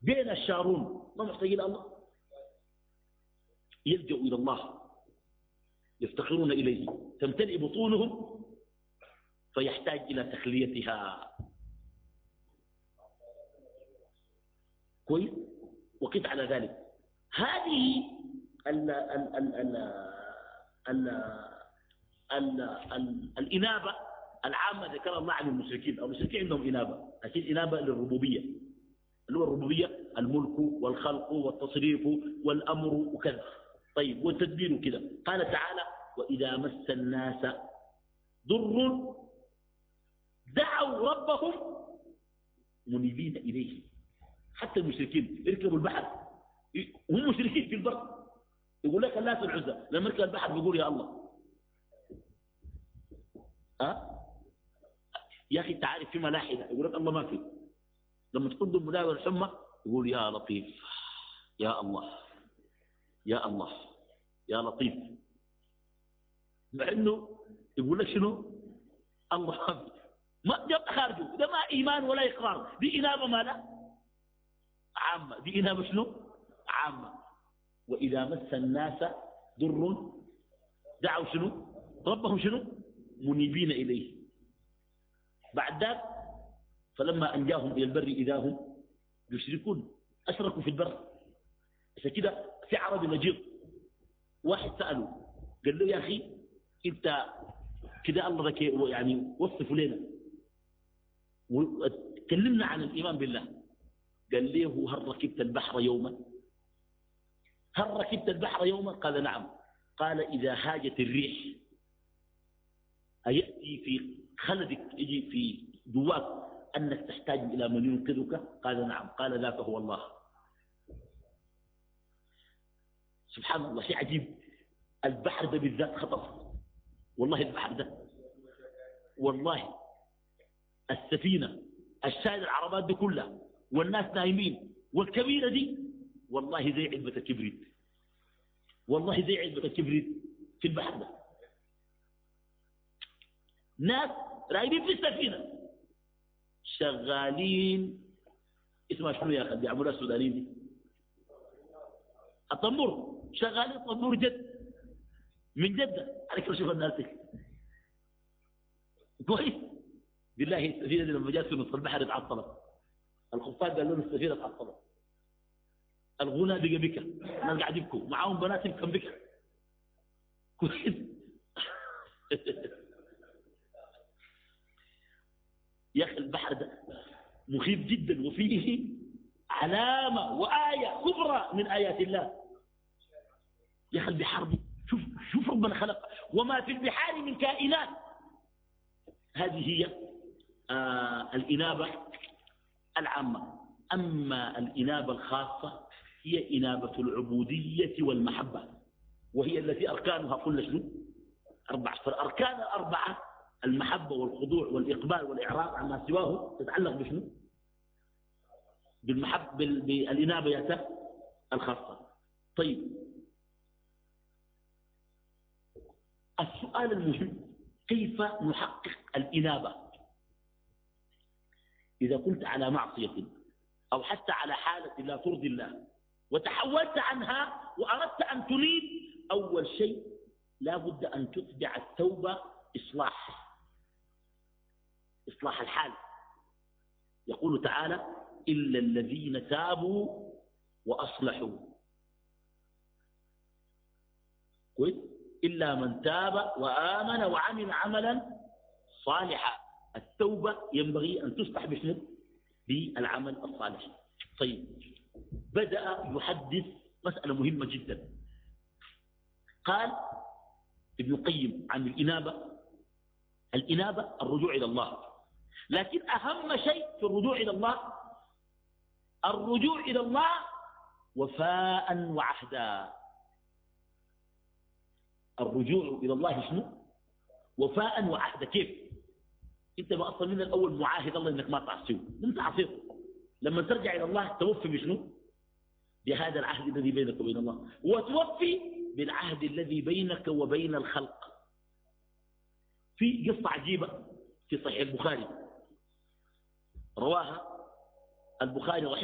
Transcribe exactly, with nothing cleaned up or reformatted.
بين الشارون ما محتاجين الله، يلجأوا إلى الله يفتقرون إليه، تمتلئ بطونهم فيحتاج إلى تخليتها. كويس. وقف على ذلك. هذه ال ال ال ال ال ال ال الإنابة العامة ذكر الله عن المشركين، أو المشركين عندهم إنابة، أكيد إنابة للربوبية، اللي هو الربوبية الملك والخلق والتصريف والأمر وكذا. طيب والتدبير كذا. قال تعالى وإذا مس الناس ضر دعوا ربهم منيبين إليه. حتى المشركين يركبوا البحر وهم مشركين في البر، يقول لك اللات والعزى، لما يركب البحر بيقول يا الله. أه؟ يا أخي أنت عارف في ملاحدة يقول لك الله ما في، لما تكون ضم مداوي الحمى يقول يا لطيف يا الله يا الله يا لطيف، مع انه يقول لك شنو الله ما جاب خارجه، ده ما ايمان ولا اقرار، دي انابه ما لا عامه، دي انابه شنو عامه. واذا مس الناس ضر دعوا شنو ربهم شنو منيبين اليه. بعد ذلك فلما انجاهم الى البر اذا هم يشركون، اشركوا في البر. عشان كده في عربي نجيب واحد ساله قال له يا اخي انت كده الله ذكي يعني وصف لنا وتكلمنا عن الايمان بالله. قال له هل ركبت البحر يوما؟ هل ركبت البحر يوما؟ قال نعم. قال اذا هاجت الريح اياتي في خلدك يجي في جواك انك تحتاج الى من ينقذك؟ قال نعم. قال ذاك هو الله. سبحان الله، شيء عجيب. البحر ده بالذات خطر، والله البحر ده، والله السفينة الشايل العربات دي كلها والناس نايمين والكبيرة دي والله زي علبة الكبريت، والله زي علبة الكبريت في البحر ده. ناس رايدين في السفينة شغالين، اسمها شنو يا أخي بيعملوها السودانيين دي؟ الطنبور، شغالين طنبور جد من جدة عليك شوف الناس كويس. بالله السفينة دي لما جات في نص البحر اتعطلت، الخفاش قال لهم السفينة اتعطلت، الغنى بقى بكى، الناس قاعد يبكوا معاهم بنات يبكوا بكى كويس. يا أخي البحر ده مخيف جدا، وفيه علامة وآية كبرى من آيات الله. يا أخي البحار دي شوف شوف ربنا خلق وما في البحار من كائنات. هذه هي آه الإنابة العامة. أما الإنابة الخاصة هي إنابة العبودية والمحبة، وهي التي أركانها كل شنو أربعة. فالأركان الأربعة المحبة والخضوع والإقبال والإعراض عما سواه تتعلق بشنو بالمحبة بالإنابة الخاصة. طيب السؤال المهم كيف نحقق الإنابة؟ إذا كنت على معصية أو حتى على حالة لا ترضي الله وتحولت عنها وأردت أن تنيب، أول شيء لا بد أن تتبع التوبة إصلاح إصلاح الحال. يقول تعالى إلا الذين تابوا وأصلحوا، كويس، إلا من تاب وآمن وعمل عملا صالحا. التوبة ينبغي أن تصلح بشنو؟ بالعمل الصالح. طيب بدأ يحدث مسألة مهمة جدا. قال ابن القيم عن الإنابة، الإنابة الرجوع إلى الله، لكن أهم شيء في الرجوع إلى الله الرجوع إلى الله وفاء وعهدا. الرجوع إلى الله شنو؟ وفاء وعهدا. كيف؟ انت ما اصلا من الاول معاهد الله انك ما تعصيه، انت عصيته، لما ترجع الى الله توفي بشنو؟ بهذا العهد الذي بينك وبين الله، وتوفي بالعهد الذي بينك وبين الخلق. في قصة عجيبة في صحيح البخاري رواها البخاري رحمه